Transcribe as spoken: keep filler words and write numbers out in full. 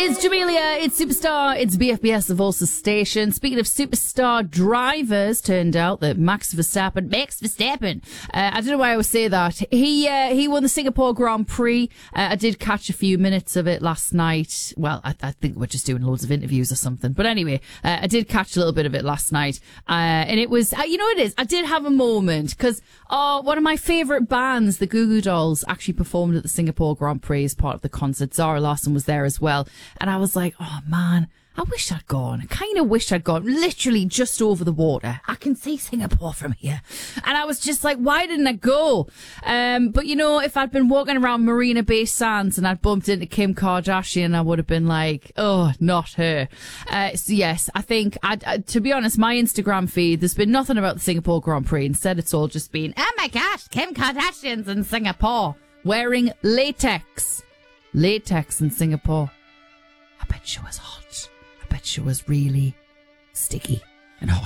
It's Jamelia, it's Superstar, it's B F B S, the Volsa station. Speaking of superstar drivers, turned out that Max Verstappen, Max Verstappen, uh, I don't know why I would say that. He uh, he won the Singapore Grand Prix. Uh, I did catch a few minutes of it last night. Well, I, I think we're just doing loads of interviews or something. But anyway, uh, I did catch a little bit of it last night. Uh, and it was, uh, you know what it is? I did have a moment because oh, one of my favourite bands, the Goo Goo Dolls, actually performed at the Singapore Grand Prix as part of the concert. Zara Larsson was there as well. And I was like, oh man, I wish I'd gone. I kind of wish I'd gone. Literally just over the water. I can see Singapore from here. And I was just like, why didn't I go? Um, but you know, if I'd been walking around Marina Bay Sands and I'd bumped into Kim Kardashian, I would have been like, oh, not her. Uh, so yes, I think, I'd, uh, to be honest, my Instagram feed, there's been nothing about the Singapore Grand Prix. Instead, it's all just been, oh my gosh, Kim Kardashian's in Singapore wearing latex. Latex in Singapore. I bet she was hot. I bet she was really sticky and hot.